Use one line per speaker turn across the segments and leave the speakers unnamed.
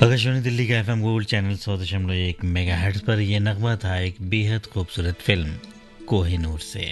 आकाशवाणी दिल्ली का FM gold channel 100.1 megahertz पर यह नगमा था एक बेहद खूबसूरत फिल्म कोहिनूर से।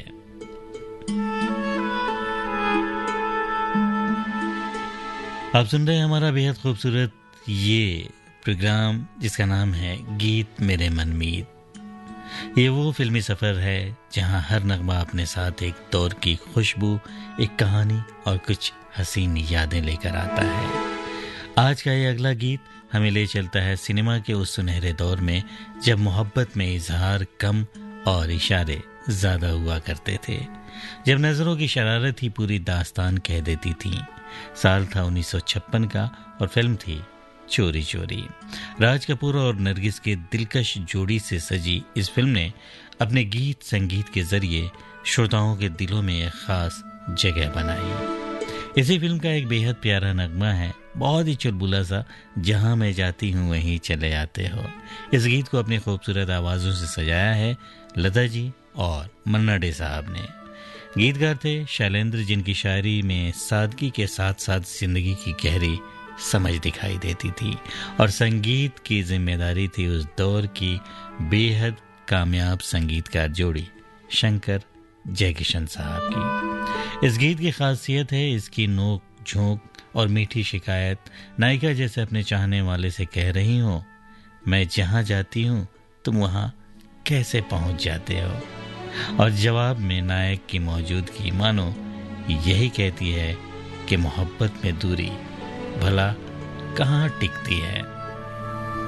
आप सुन रहे हैं हमारा बेहद खूबसूरत ये प्रोग्राम जिसका नाम है गीत मेरे मनमीत। ये वो फिल्मी सफ़र है जहां हर नगमा अपने साथ एक दौर की खुशबू, एक कहानी और कुछ हसीन यादें लेकर आता है। आज का ये अगला गीत हमें ले चलता है सिनेमा के उस सुनहरे दौर में जब मोहब्बत में इजहार कम और इशारे ज़्यादा हुआ करते थे, जब नज़रों की शरारत ही पूरी दास्तान कह देती थी। साल था 1956 का और फिल्म थी चोरी चोरी। राज कपूर और नरगिस के दिलकश जोड़ी से सजी इस फिल्म ने अपने गीत संगीत के जरिए श्रोताओं के दिलों में एक खास जगह बनाई। इसी फिल्म का एक बेहद प्यारा नगमा है, बहुत ही चुलबुला सा, जहां मैं जाती हूँ वहीं चले आते हो। इस गीत को अपनी खूबसूरत आवाज़ों से सजाया है लता जी और मन्ना डे साहब ने। गीतकार थे शैलेंद्र, जिनकी शायरी में सादगी के साथ साथ जिंदगी की गहरी समझ दिखाई देती थी, और संगीत की जिम्मेदारी थी उस दौर की बेहद कामयाब संगीतकार जोड़ी शंकर जयकिशन साहब की। इस गीत की खासियत है इसकी नोक झोंक और मीठी शिकायत। नायिका जैसे अपने चाहने वाले से कह रही हो, मैं जहां जाती हूं तुम वहां कैसे पहुंच जाते हो, और जवाब में नायक की मौजूदगी मानो यही कहती है कि मोहब्बत में दूरी भला कहाँ टिकती है।